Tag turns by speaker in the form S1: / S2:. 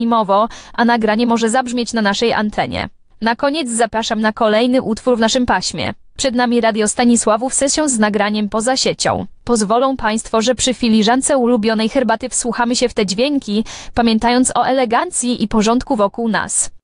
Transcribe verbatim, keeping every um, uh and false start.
S1: anonimowo, a nagranie może zabrzmieć na naszej antenie. Na koniec zapraszam na kolejny utwór w naszym paśmie. Przed nami Radio Stanisławów sesją z nagraniem poza siecią. Pozwolą Państwo, że przy filiżance ulubionej herbaty wsłuchamy się w te dźwięki, pamiętając o elegancji i porządku wokół nas.